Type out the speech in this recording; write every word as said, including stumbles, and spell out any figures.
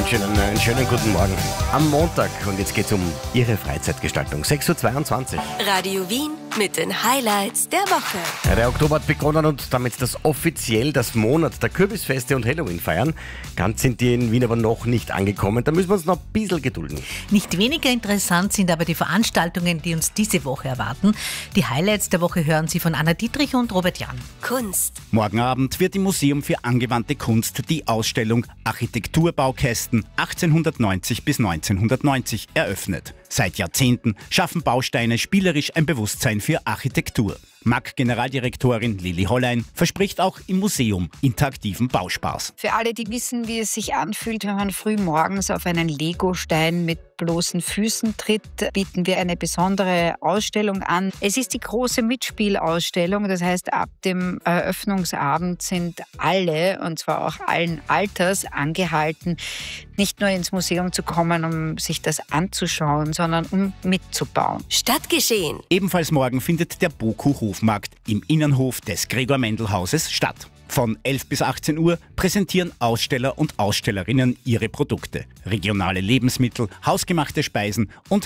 wünsche Ihnen einen schönen guten Morgen am Montag. Und jetzt geht es um Ihre Freizeitgestaltung. sechs Uhr zweiundzwanzig. Radio Wien mit den Highlights der Woche. Ja, der Oktober hat begonnen und damit das offiziell das Monat der Kürbisfeste und Halloween feiern. Ganz sind die in Wien aber noch nicht angekommen. Da müssen wir uns noch ein bisschen gedulden. Nicht weniger interessant sind aber die Veranstaltungen, die uns diese Woche erwarten. Die Highlights der Woche hören Sie von Anna Dietrich und Robert Jan. Kunst. Morgen Abend wird im Museum für angewandte Kunst die Ausstellung Architekturbaukästen achtzehnhundertneunzig bis neunzehnhundertneunzig eröffnet. Seit Jahrzehnten schaffen Bausteine spielerisch ein Bewusstsein für Architektur. M A G-Generaldirektorin Lili Hollein verspricht auch im Museum interaktiven Bauspaß. Für alle, die wissen, wie es sich anfühlt, wenn man früh morgens auf einen Legostein mit bloßen Füßen tritt, bieten wir eine besondere Ausstellung an. Es ist die große Mitspielausstellung, das heißt, ab dem Eröffnungsabend sind alle, und zwar auch allen Alters, angehalten, nicht nur ins Museum zu kommen, um sich das anzuschauen, sondern um mitzubauen. Stadtgeschehen. Ebenfalls morgen findet der Boku-Hofmarkt im Innenhof des Gregor-Mendel-Hauses statt. Von elf bis achtzehn Uhr präsentieren Aussteller und Ausstellerinnen ihre Produkte. Regionale Lebensmittel, hausgemachte Speisen und